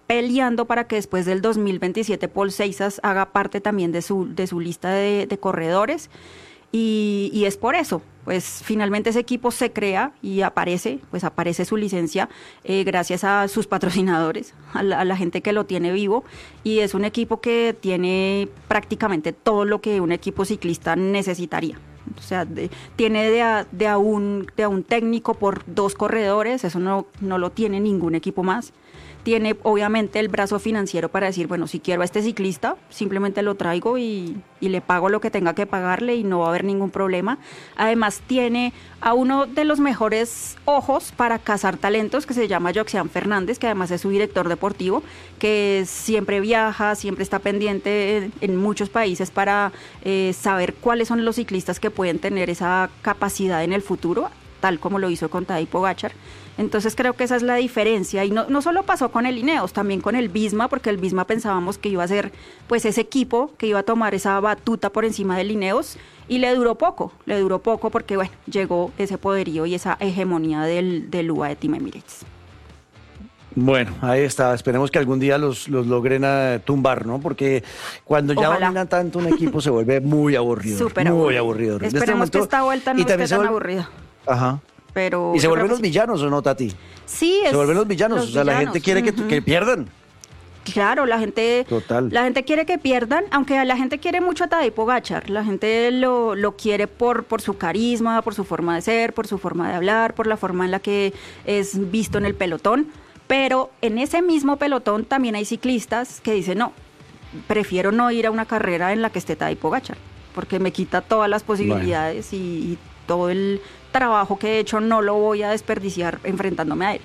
peleando para que después del 2027 Paul Seixas haga parte también de su lista de corredores. Y es por eso, pues finalmente ese equipo se crea y aparece su licencia gracias a sus patrocinadores, a la gente que lo tiene vivo, y es un equipo que tiene prácticamente todo lo que un equipo ciclista necesitaría. O sea, tiene de a un técnico por 2 corredores, eso no lo tiene ningún equipo más. Tiene obviamente el brazo financiero para decir, bueno, si quiero a este ciclista, simplemente lo traigo y le pago lo que tenga que pagarle y no va a haber ningún problema. Además tiene a uno de los mejores ojos para cazar talentos, que se llama Joxian Fernández, que además es su director deportivo, que siempre viaja, siempre está pendiente en muchos países para saber cuáles son los ciclistas que pueden tener esa capacidad en el futuro, tal como lo hizo con Tadej Pogačar. Entonces creo que esa es la diferencia, y no solo pasó con el Ineos, también con el Visma, porque el Visma pensábamos que iba a ser pues ese equipo que iba a tomar esa batuta por encima del Ineos, y le duró poco porque bueno, llegó ese poderío y esa hegemonía del UAE Team Emirates. Bueno, ahí está, esperemos que algún día los logren tumbar, ¿no? Porque cuando ya dominan tanto un equipo se vuelve muy aburrido. Muy aburrido. Esperemos que esta vuelta no esté tan aburrida. Ajá. Pero ¿y se vuelven los villanos o no, Tati? Sí, se vuelven los villanos, la gente quiere que pierdan. Claro, la gente quiere que pierdan, aunque la gente quiere mucho a Tadej Pogačar, la gente lo quiere por su carisma, por su forma de ser, por su forma de hablar, por la forma en la que es visto en el pelotón, pero en ese mismo pelotón también hay ciclistas que dicen, no, prefiero no ir a una carrera en la que esté Tadej Pogačar, porque me quita todas las posibilidades y todo el trabajo que he hecho no lo voy a desperdiciar enfrentándome a él.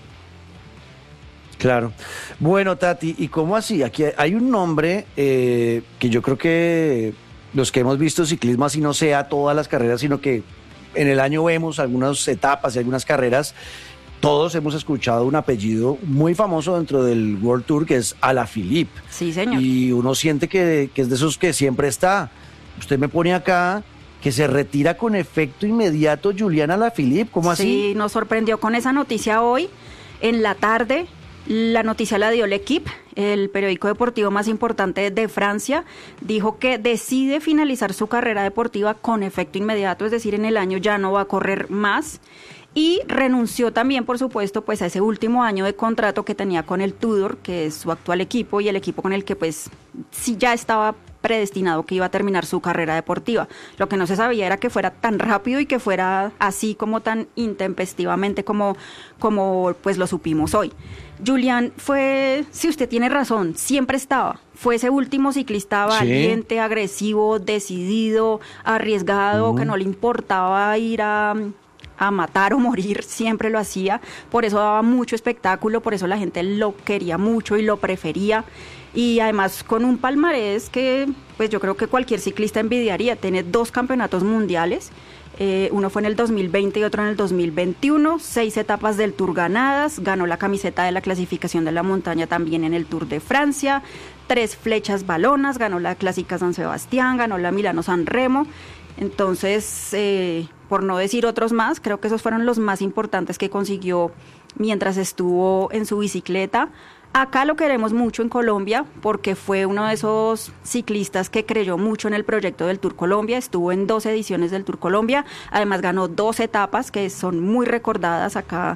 Claro. Bueno, Tati, ¿y cómo así? Aquí hay un nombre que yo creo que los que hemos visto ciclismo, así no sea todas las carreras, sino que en el año vemos algunas etapas y algunas carreras, todos hemos escuchado un apellido muy famoso dentro del World Tour, que es Alaphilippe. Sí, señor. Y uno siente que es de esos que siempre está. Usted me pone acá que se retira con efecto inmediato Julian Alaphilippe, ¿cómo así? Sí, nos sorprendió con esa noticia hoy, en la tarde. La noticia la dio L'Équipe, el periódico deportivo más importante de Francia. Dijo que decide finalizar su carrera deportiva con efecto inmediato, es decir, en el año ya no va a correr más. Y renunció también, por supuesto, pues a ese último año de contrato que tenía con el Tudor, que es su actual equipo y el equipo con el que pues sí ya estaba predestinado que iba a terminar su carrera deportiva. Lo que no se sabía era que fuera tan rápido y que fuera así como tan intempestivamente como pues lo supimos hoy. Julian fue, si usted tiene razón, siempre fue ese último ciclista valiente, agresivo, decidido, arriesgado, que no le importaba ir a matar o morir, siempre lo hacía, por eso daba mucho espectáculo, por eso la gente lo quería mucho y lo prefería, y además con un palmarés que pues yo creo que cualquier ciclista envidiaría. Tiene 2 campeonatos mundiales, uno fue en el 2020 y otro en el 2021, 6 etapas del Tour ganadas, ganó la camiseta de la clasificación de la montaña también en el Tour de Francia, 3 flechas balonas, ganó la Clásica San Sebastián, ganó la Milano-San Remo. Entonces, por no decir otros más, creo que esos fueron los más importantes que consiguió mientras estuvo en su bicicleta. Acá lo queremos mucho en Colombia porque fue uno de esos ciclistas que creyó mucho en el proyecto del Tour Colombia, estuvo en 2 ediciones del Tour Colombia, además ganó 2 etapas que son muy recordadas acá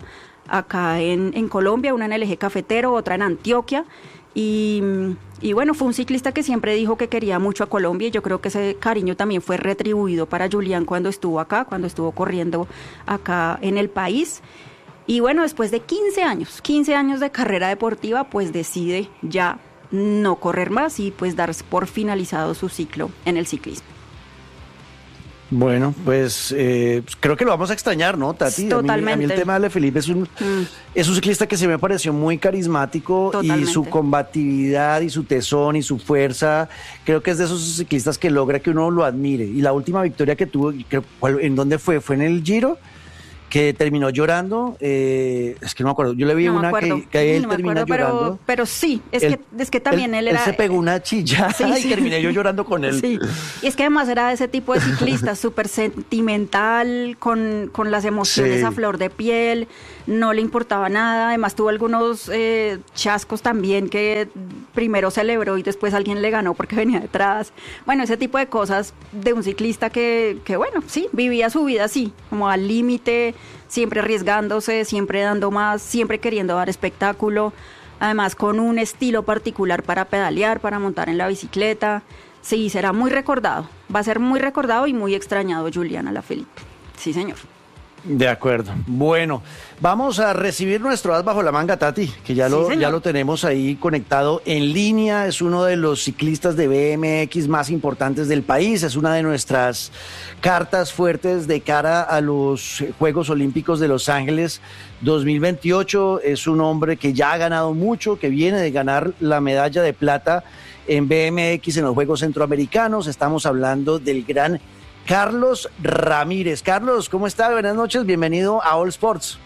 en Colombia, una en el Eje Cafetero, otra en Antioquia. Y bueno, fue un ciclista que siempre dijo que quería mucho a Colombia, y yo creo que ese cariño también fue retribuido para Julian cuando estuvo acá, cuando estuvo corriendo acá en el país. Y bueno, después de 15 años de carrera deportiva, pues decide ya no correr más y pues dar por finalizado su ciclo en el ciclismo. Bueno, pues creo que lo vamos a extrañar, ¿no, Tati? Totalmente. A mí el tema de Alaphilippe es un ciclista que se me pareció muy carismático. Totalmente. Y su combatividad y su tesón y su fuerza, creo que es de esos ciclistas que logra que uno lo admire. Y la última victoria que tuvo, ¿en dónde fue? ¿Fue en el Giro? que terminó llorando, es que no me acuerdo, yo le vi No me una acuerdo. que él No me termina acuerdo, llorando. pero sí, es que también él era... Él se pegó una chilla Sí, y sí. terminé yo llorando con él. Sí, y es que además era de ese tipo de ciclista, súper sentimental, con las emociones Sí. a flor de piel, no le importaba nada, además tuvo algunos chascos también que primero celebró y después alguien le ganó porque venía detrás. Bueno, ese tipo de cosas de un ciclista que bueno, sí, vivía su vida así, como al límite, siempre arriesgándose, siempre dando más, siempre queriendo dar espectáculo, además con un estilo particular para pedalear, para montar en la bicicleta. Sí, será muy recordado, va a ser muy recordado y muy extrañado Julián Alaphilippe. Sí, señor. De acuerdo. Bueno, vamos a recibir nuestro as bajo la manga, Tati, que ya, Sí, señor. ya lo tenemos ahí conectado en línea. Es uno de los ciclistas de BMX más importantes del país. Es una de nuestras cartas fuertes de cara a los Juegos Olímpicos de Los Ángeles 2028. Es un hombre que ya ha ganado mucho, que viene de ganar la medalla de plata en BMX en los Juegos Centroamericanos. Estamos hablando del gran Carlos Ramírez. Carlos, ¿cómo está? Buenas noches, bienvenido a All Sports.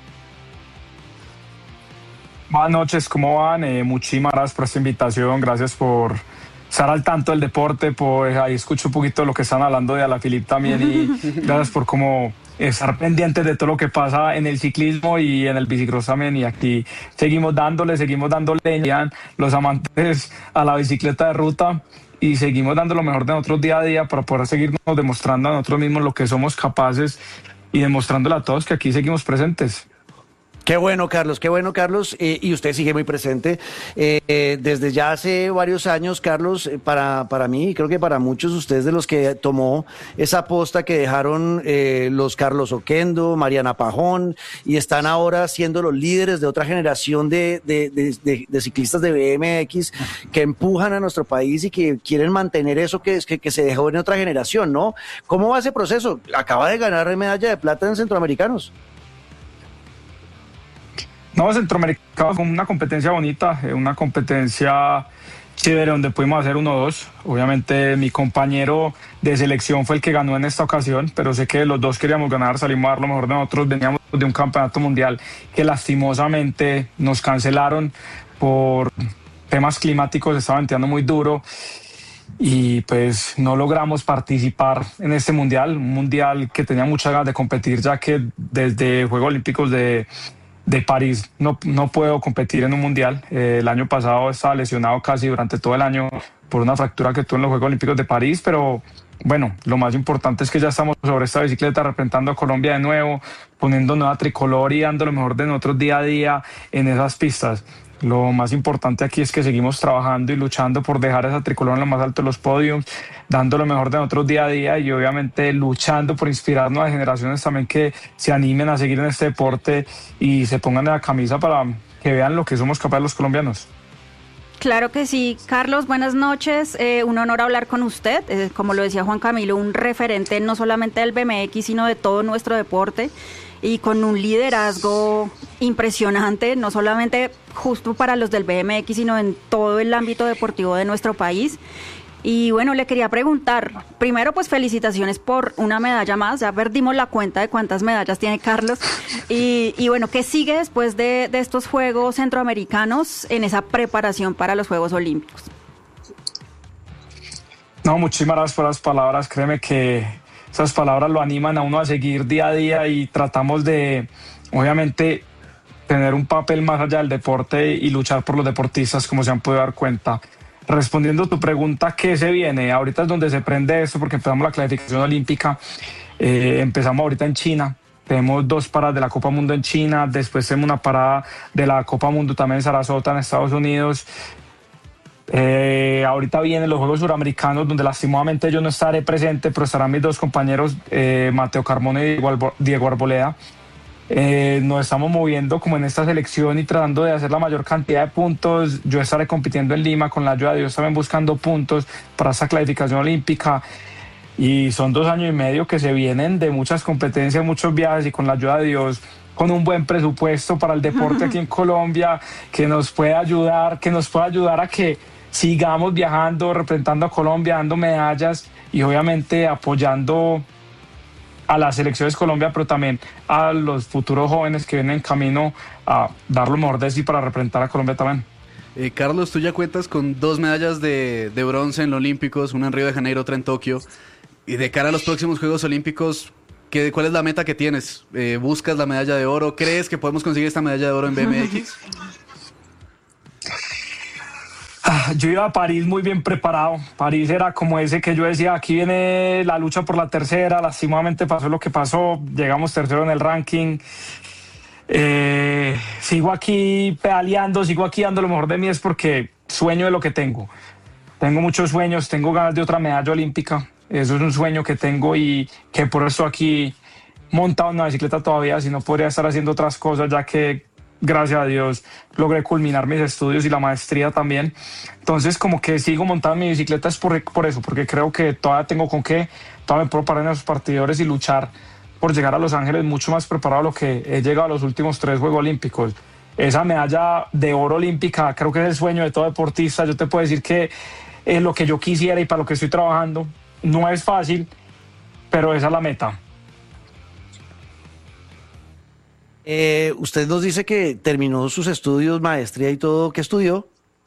Buenas noches, ¿cómo van? Muchísimas gracias por esta invitación, gracias por estar al tanto del deporte, pues ahí escucho un poquito lo que están hablando de Alaphilippe también y gracias por como estar pendientes de todo lo que pasa en el ciclismo y en el bicicross también, y aquí seguimos dándole los amantes a la bicicleta de ruta y seguimos dando lo mejor de nosotros día a día para poder seguirnos demostrando a nosotros mismos lo que somos capaces y demostrándole a todos que aquí seguimos presentes. Qué bueno, Carlos, y usted sigue muy presente. Desde ya hace varios años, Carlos, para mí, y creo que para muchos de ustedes de los que tomó esa posta que dejaron los Carlos Oquendo, Mariana Pajón, y están ahora siendo los líderes de otra generación de ciclistas de BMX que empujan a nuestro país y que quieren mantener eso que se dejó en otra generación, ¿no? ¿Cómo va ese proceso? Acaba de ganar medalla de plata en Centroamericanos. No, Centroamericano fue una competencia bonita, una competencia chévere donde pudimos hacer 1-2. Obviamente mi compañero de selección fue el que ganó en esta ocasión, pero sé que los dos queríamos ganar, salimos a dar lo mejor de nosotros, veníamos de un campeonato mundial que lastimosamente nos cancelaron por temas climáticos, estaba venteando muy duro y pues no logramos participar en este mundial, un mundial que tenía muchas ganas de competir, ya que desde Juegos Olímpicos de París no puedo competir en un mundial. El año pasado estaba lesionado casi durante todo el año por una fractura que tuve en los Juegos Olímpicos de París, pero bueno, lo más importante es que ya estamos sobre esta bicicleta representando a Colombia de nuevo, poniendo nueva tricolor y dando lo mejor de nosotros día a día en esas pistas. Lo más importante aquí es que seguimos trabajando y luchando por dejar esa tricolor en lo más alto de los podiums, dando lo mejor de nosotros día a día y obviamente luchando por inspirar a nuevas generaciones también que se animen a seguir en este deporte y se pongan en la camisa para que vean lo que somos capaces los colombianos. Claro que sí. Carlos, buenas noches. Un honor hablar con usted. Como lo decía Juan Camilo, un referente no solamente del BMX, sino de todo nuestro deporte y con un liderazgo impresionante, no solamente justo para los del BMX, sino en todo el ámbito deportivo de nuestro país. Y bueno, le quería preguntar, primero pues felicitaciones por una medalla más, ya perdimos la cuenta de cuántas medallas tiene Carlos, y bueno, ¿qué sigue después de estos Juegos Centroamericanos en esa preparación para los Juegos Olímpicos? No, muchísimas gracias por las palabras, créeme que esas palabras lo animan a uno a seguir día a día y tratamos de, obviamente, tener un papel más allá del deporte y luchar por los deportistas, como se han podido dar cuenta. Respondiendo a tu pregunta, ¿qué se viene? Ahorita es donde se prende esto porque empezamos la clasificación olímpica, empezamos ahorita en China, tenemos 2 paradas de la Copa Mundo en China, después tenemos una parada de la Copa Mundo también en Sarasota en Estados Unidos. Ahorita vienen los Juegos Suramericanos donde lastimosamente yo no estaré presente, pero estarán mis 2 compañeros, Mateo Carmona y Diego Arboleda. Nos estamos moviendo como en esta selección y tratando de hacer la mayor cantidad de puntos. Yo estaré compitiendo en Lima con la ayuda de Dios también buscando puntos para esta clasificación olímpica y son 2 años y medio que se vienen de muchas competencias, muchos viajes y con la ayuda de Dios, con un buen presupuesto para el deporte aquí en Colombia que nos pueda ayudar a que sigamos viajando, representando a Colombia, dando medallas y obviamente apoyando a las selecciones Colombia, pero también a los futuros jóvenes que vienen en camino a dar lo mejor de sí para representar a Colombia también. Carlos, tú ya cuentas con 2 medallas de bronce en los Olímpicos, una en Río de Janeiro, otra en Tokio. Y de cara a los próximos Juegos Olímpicos, ¿cuál es la meta que tienes? ¿Buscas la medalla de oro? ¿Crees que podemos conseguir esta medalla de oro en BMX? Yo iba a París muy bien preparado. París era como ese que yo decía, aquí viene la lucha por la tercera. Lastimosamente pasó lo que pasó, llegamos tercero en el ranking. Sigo aquí pedaleando, sigo aquí dando lo mejor de mí, es porque sueño de lo que tengo. Tengo muchos sueños, tengo ganas de otra medalla olímpica. Eso es un sueño que tengo y que por eso aquí montado en una bicicleta todavía, si no podría estar haciendo otras cosas, ya que gracias a Dios logré culminar mis estudios y la maestría también. Entonces como que sigo montando mi bicicleta es por eso, porque creo que todavía tengo con qué, todavía me puedo parar en esos partidores y luchar por llegar a Los Ángeles mucho más preparado de lo que he llegado a los últimos 3 Juegos Olímpicos. Esa medalla de oro olímpica creo que es el sueño de todo deportista. Yo te puedo decir que es lo que yo quisiera y para lo que estoy trabajando. No es fácil, pero esa es la meta. Usted nos dice que terminó sus estudios, maestría y todo. ¿Qué estudió?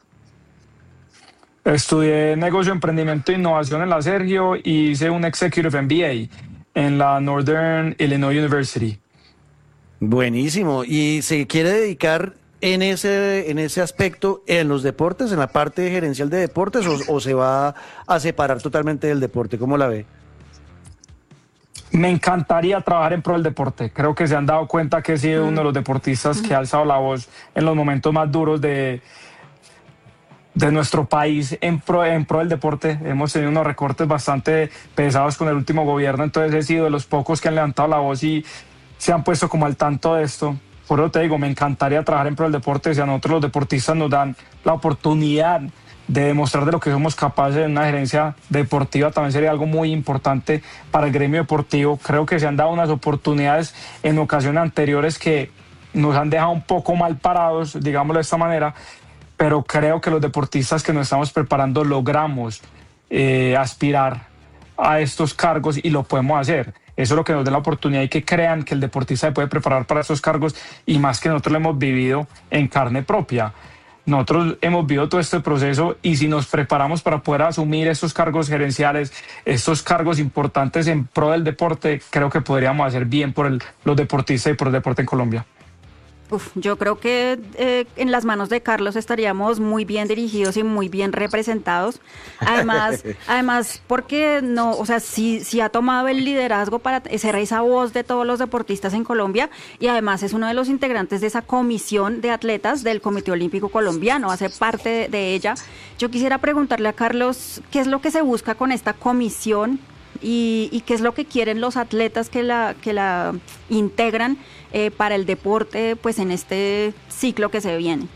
Estudié negocio, emprendimiento e innovación en la Sergio y hice un Executive MBA en la Northern Illinois University. Buenísimo. ¿Y se quiere dedicar en ese aspecto en los deportes, en la parte gerencial de deportes, o se va a separar totalmente del deporte? ¿Cómo la ve? Me encantaría trabajar en pro del deporte. Creo que se han dado cuenta que he sido uno de los deportistas que ha alzado la voz en los momentos más duros de nuestro país en pro del deporte. Hemos tenido unos recortes bastante pesados con el último gobierno, entonces he sido de los pocos que han levantado la voz y se han puesto como al tanto de esto. Por eso te digo, me encantaría trabajar en pro del deporte. Si a nosotros los deportistas nos dan la oportunidad de demostrar de lo que somos capaces en una gerencia deportiva, también sería algo muy importante para el gremio deportivo. Creo que se han dado unas oportunidades en ocasiones anteriores que nos han dejado un poco mal parados, digámoslo de esta manera, pero creo que los deportistas que nos estamos preparando logramos aspirar a estos cargos y lo podemos hacer. Eso es lo que nos da la oportunidad y que crean que el deportista se puede preparar para estos cargos, y más que nosotros lo hemos vivido en carne propia. Nosotros hemos vivido todo este proceso y si nos preparamos para poder asumir estos cargos gerenciales, estos cargos importantes en pro del deporte, creo que podríamos hacer bien por los deportistas y por el deporte en Colombia. Yo creo que en las manos de Carlos estaríamos muy bien dirigidos y muy bien representados. Además porque no, o sea, sí ha tomado el liderazgo para ser esa voz de todos los deportistas en Colombia, y además es uno de los integrantes de esa comisión de atletas del Comité Olímpico Colombiano, hace parte de ella. Yo quisiera preguntarle a Carlos, ¿qué es lo que se busca con esta comisión? Y qué es lo que quieren los atletas que la integran para el deporte, pues en este ciclo que se viene.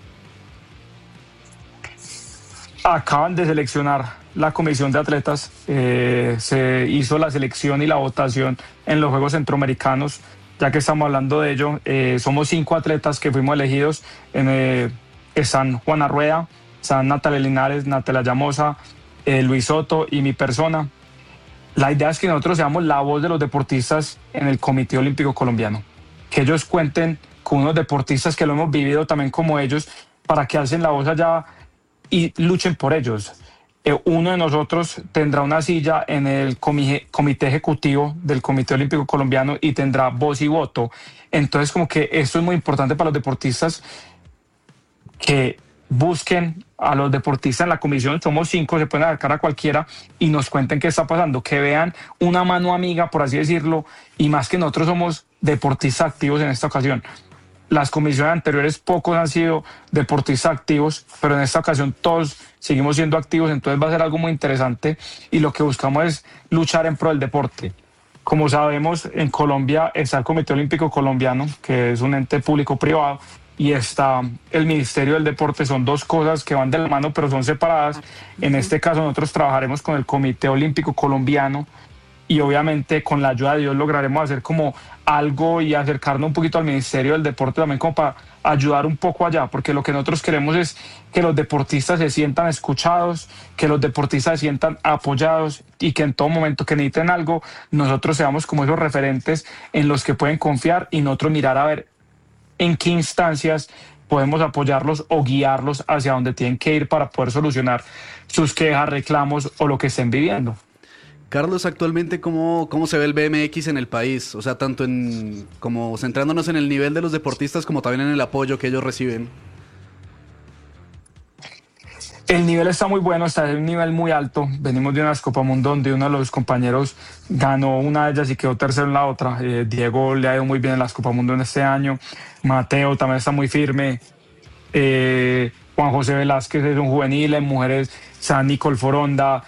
Acaban de seleccionar la comisión de atletas, se hizo la selección y la votación en los Juegos Centroamericanos. Ya que estamos hablando de ello, somos 5 atletas que fuimos elegidos. Están Juana Rueda, están Natalia Linares, Natalia Llamosa, Luis Soto y mi persona. La idea es que nosotros seamos la voz de los deportistas en el Comité Olímpico Colombiano, que ellos cuenten con unos deportistas que lo hemos vivido también como ellos, para que alcen la voz allá y luchen por ellos. Uno de nosotros tendrá una silla en el comité ejecutivo del Comité Olímpico Colombiano y tendrá voz y voto. Entonces como que esto es muy importante para los deportistas, que busquen a los deportistas en la comisión. Somos 5, se pueden acercar a cualquiera y nos cuenten qué está pasando, que vean una mano amiga, por así decirlo, y más que nosotros somos deportistas activos en esta ocasión. Las comisiones anteriores pocos han sido deportistas activos, pero en esta ocasión todos seguimos siendo activos, entonces va a ser algo muy interesante y lo que buscamos es luchar en pro del deporte. Como sabemos, en Colombia está el Comité Olímpico Colombiano, que es un ente público-privado, y está el Ministerio del Deporte. Son 2 cosas que van de la mano pero son separadas. En este caso nosotros trabajaremos con el Comité Olímpico Colombiano y obviamente con la ayuda de Dios lograremos hacer como algo y acercarnos un poquito al Ministerio del Deporte también como para ayudar un poco allá, porque lo que nosotros queremos es que los deportistas se sientan escuchados, que los deportistas se sientan apoyados y que en todo momento que necesiten algo, nosotros seamos como esos referentes en los que pueden confiar y nosotros mirar a ver en qué instancias podemos apoyarlos o guiarlos hacia donde tienen que ir para poder solucionar sus quejas, reclamos o lo que estén viviendo. Carlos, actualmente, ¿cómo se ve el BMX en el país? O sea, tanto como centrándonos en el nivel de los deportistas como también en el apoyo que ellos reciben. El nivel está muy bueno, está en un nivel muy alto. Venimos de una Copa Mundo donde uno de los compañeros ganó una de ellas y quedó tercero en la otra. Diego le ha ido muy bien en las Copa Mundo en este año. Mateo también está muy firme. Juan José Velázquez es un juvenil. En mujeres, San Nicole Foronda.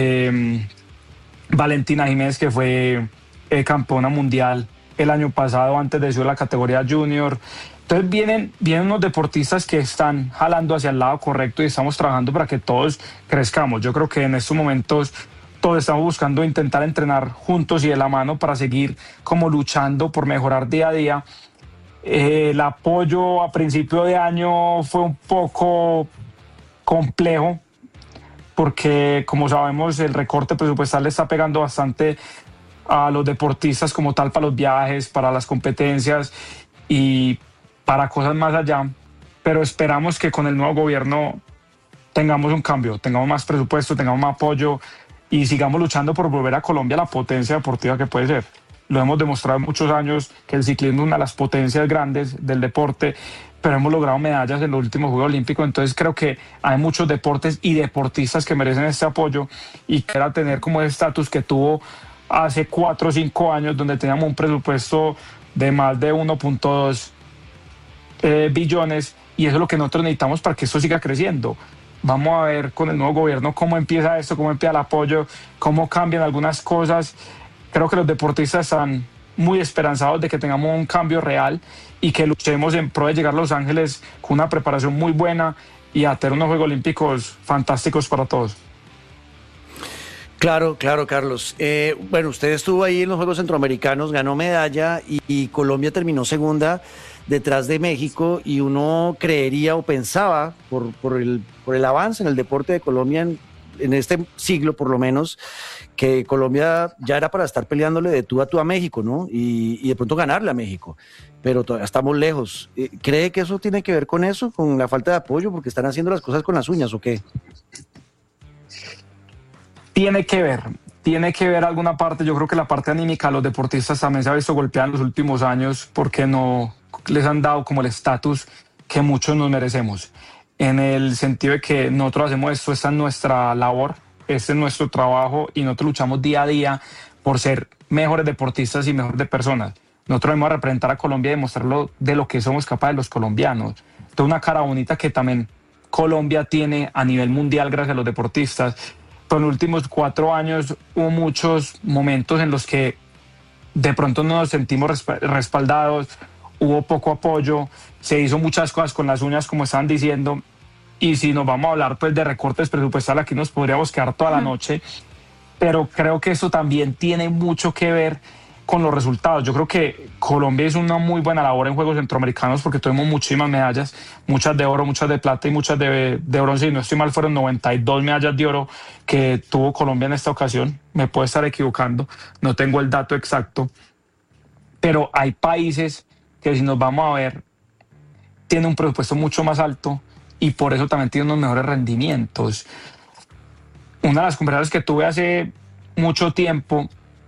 Valentina Jiménez, que fue campeona mundial el año pasado antes de subir la categoría junior. Entonces vienen unos deportistas que están jalando hacia el lado correcto y estamos trabajando para que todos crezcamos. Yo creo que en estos momentos todos estamos buscando intentar entrenar juntos y de la mano para seguir como luchando por mejorar día a día. El apoyo a principio de año fue un poco complejo, porque como sabemos el recorte presupuestal le está pegando bastante a los deportistas como tal, para los viajes, para las competencias y para cosas más allá, pero esperamos que con el nuevo gobierno tengamos un cambio, tengamos más presupuesto, tengamos más apoyo y sigamos luchando por volver a Colombia la potencia deportiva que puede ser. Lo hemos demostrado en muchos años que el ciclismo es una de las potencias grandes del deporte, pero hemos logrado medallas en los últimos Juegos Olímpicos, entonces creo que hay muchos deportes y deportistas que merecen este apoyo y que era tener como el estatus que tuvo hace 4 o 5 años, donde teníamos un presupuesto de más de 1.2 billones, y eso es lo que nosotros necesitamos para que esto siga creciendo. Vamos a ver con el nuevo gobierno cómo empieza esto, cómo empieza el apoyo, cómo cambian algunas cosas. Creo que los deportistas están muy esperanzados de que tengamos un cambio real y que luchemos en pro de llegar a Los Ángeles con una preparación muy buena y a tener unos Juegos Olímpicos fantásticos para todos. Claro, Carlos. Bueno, usted estuvo ahí en los Juegos Centroamericanos, ganó medalla y Colombia terminó segunda detrás de México, y uno creería o pensaba por el avance en el deporte de Colombia en este siglo por lo menos, que Colombia ya era para estar peleándole de tú a México, ¿no? Y de pronto ganarle a México, pero todavía estamos lejos. ¿Cree que eso tiene que ver con eso, con la falta de apoyo, porque están haciendo las cosas con las uñas o qué? Tiene que ver alguna parte. Yo creo que la parte anímica de los deportistas también se ha visto golpeada en los últimos años porque no les han dado como el estatus que muchos nos merecemos, en el sentido de que nosotros hacemos esto, esta es nuestra labor, este es nuestro trabajo y nosotros luchamos día a día por ser mejores deportistas y mejores personas. Nosotros vamos a representar a Colombia y demostrarlo de lo que somos capaces los colombianos. Entonces, una cara bonita que también Colombia tiene a nivel mundial gracias a los deportistas. Pero en los últimos 4 años hubo muchos momentos en los que de pronto no nos sentimos respaldados, hubo poco apoyo, se hizo muchas cosas con las uñas, como estaban diciendo, y si nos vamos a hablar pues de recortes presupuestales, aquí nos podríamos quedar toda la noche, pero creo que eso también tiene mucho que ver con los resultados. Yo creo que Colombia hizo una muy buena labor en Juegos Centroamericanos porque tuvimos muchísimas medallas, muchas de oro, muchas de plata y muchas de bronce, y no estoy mal, fueron 92 medallas de oro que tuvo Colombia en esta ocasión. Me puedo estar equivocando, no tengo el dato exacto, pero hay países que, si nos vamos a ver, tienen un presupuesto mucho más alto y por eso también tienen unos mejores rendimientos. Una de las conversaciones que tuve hace mucho tiempo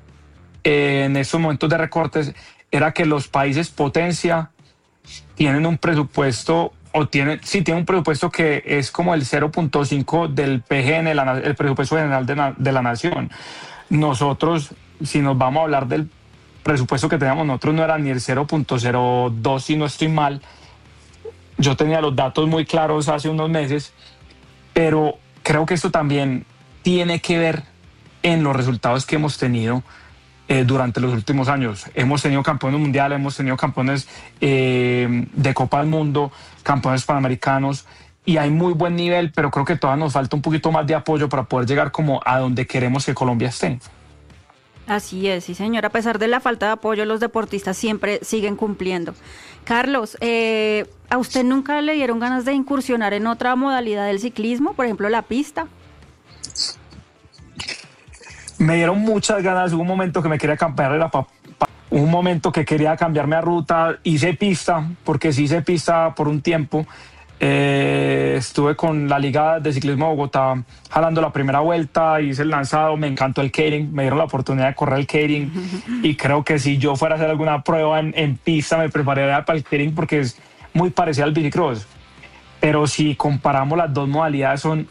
en estos momentos de recortes era que los países potencia tienen un presupuesto, tienen un presupuesto que es como el 0.5 del PGN, el presupuesto general de la nación. Nosotros, si nos vamos a hablar del presupuesto que teníamos nosotros, no era ni el 0.02, si no estoy mal. Yo tenía los datos muy claros hace unos meses, pero creo que esto también tiene que ver en los resultados que hemos tenido durante los últimos años. Hemos tenido campeones mundiales, hemos tenido campeones de Copa del Mundo, campeones panamericanos, y hay muy buen nivel, pero creo que todavía nos falta un poquito más de apoyo para poder llegar como a donde queremos que Colombia esté. Así es, sí señor, a pesar de la falta de apoyo, los deportistas siempre siguen cumpliendo. Carlos, ¿a usted nunca le dieron ganas de incursionar en otra modalidad del ciclismo, por ejemplo la pista? Me dieron muchas ganas, hubo un momento que me quería cambiar un momento que quería cambiarme a ruta, hice pista, porque sí hice pista por un tiempo. Estuve con la Liga de Ciclismo de Bogotá jalando la primera vuelta, hice el lanzado, me encantó el Keirin, me dieron la oportunidad de correr el Keirin y creo que si yo fuera a hacer alguna prueba en pista me prepararía para el Keirin porque es muy parecido al bicicross. Pero si comparamos las dos modalidades son